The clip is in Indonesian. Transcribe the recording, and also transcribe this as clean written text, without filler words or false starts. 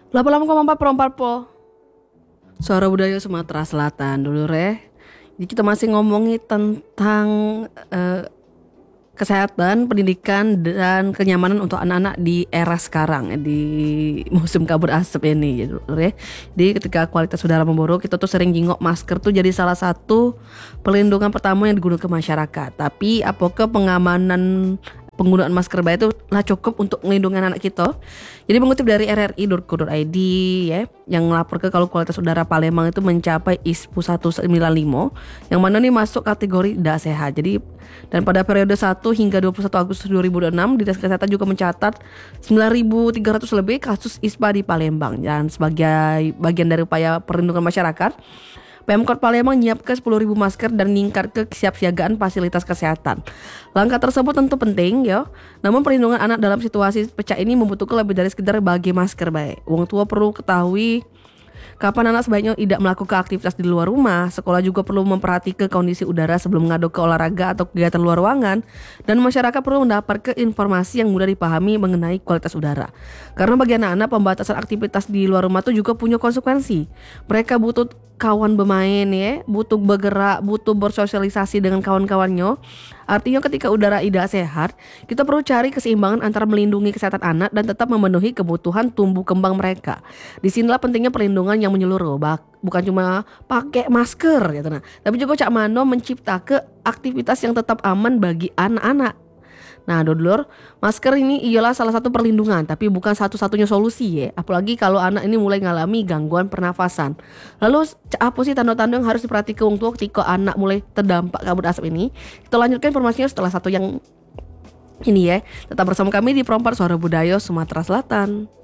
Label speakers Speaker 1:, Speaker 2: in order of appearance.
Speaker 1: 88,4 perempat po. Suara budaya Sumatera Selatan dulu Jadi kita masih ngomongin tentang eh, kesehatan, pendidikan dan kenyamanan untuk anak-anak di era sekarang di musim kabut asap ini gitu ya. Jadi ketika kualitas udara memburuk, kita tuh sering jingok masker tuh jadi salah satu perlindungan pertama yang digunakan masyarakat. Tapi apakah penggunaan masker baik itu lah cukup untuk melindungi anak kita. Jadi mengutip dari rri.co.id ya, yang melapor ke kalau kualitas udara Palembang itu mencapai ISPU 195, yang mana nih masuk kategori tidak sehat. Jadi dan pada periode 1 hingga 21 Agustus 2026, Dinas Kesehatan juga mencatat 9.300 lebih kasus ISPA di Palembang. Dan sebagai bagian dari upaya perlindungan masyarakat, Pemkot Palembang menyiapkan 10.000 masker dan meningkat ke kesiapsiagaan fasilitas kesehatan. Langkah tersebut tentu penting ya. Namun perlindungan anak dalam situasi pecah ini membutuhkan lebih dari sekedar bagi masker baik. Wong tua perlu ketahui kapan anak sebaiknya tidak melakukan aktivitas di luar rumah. Sekolah juga perlu memperhatikan kondisi udara sebelum mengadu ke olahraga atau kegiatan luar ruangan. Dan masyarakat perlu mendapatkan informasi yang mudah dipahami mengenai kualitas udara. Karena bagi anak-anak, pembatasan aktivitas di luar rumah itu juga punya konsekuensi. Mereka butuh kawan bermain ya, butuh bergerak, butuh bersosialisasi dengan kawan-kawannya. Artinya ketika udara tidak sehat, kita perlu cari keseimbangan antara melindungi kesehatan anak dan tetap memenuhi kebutuhan tumbuh kembang mereka. Disinilah pentingnya perlindungan yang menyeluruh, bukan cuma pakai masker gitu nah, tapi juga Cak Mano menciptakan aktivitas yang tetap aman bagi anak-anak. Nah, dulur, masker ini ialah salah satu perlindungan, tapi bukan satu-satunya solusi ya. Apalagi kalau anak ini mulai mengalami gangguan pernafasan. Lalu, apa sih tanda-tanda yang harus diperhatikan orang tua ketika anak mulai terdampak kabut asap ini? Kita lanjutkan informasinya setelah satu yang ini ya. Tetap bersama kami di Perompak Suara Budaya Sumatera Selatan.